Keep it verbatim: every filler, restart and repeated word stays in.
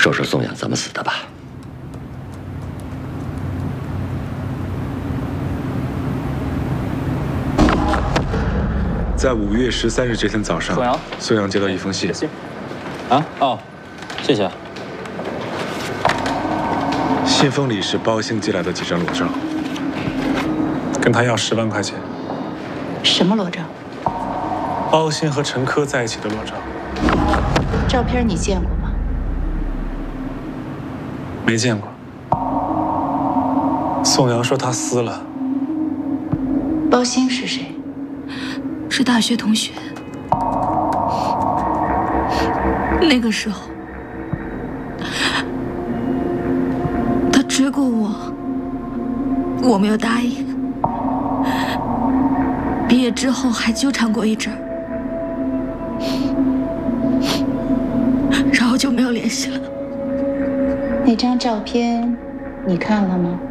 说说宋阳怎么死的吧。 在五月十三日这天早上， 宋阳， 宋阳接到一封信。 信。啊哦，谢谢。 信封里是包兴寄来的几张裸照，跟他要十万块钱。 什么裸照？ 包兴和陈科在一起的裸照。 照片你见过吗？ 没见过。宋阳说他撕了。 包兴是谁？ 是大学同学。那个时候，他追过我，我没有答应。毕业之后还纠缠过一阵儿，然后就没有联系了。 那张照片你看了吗？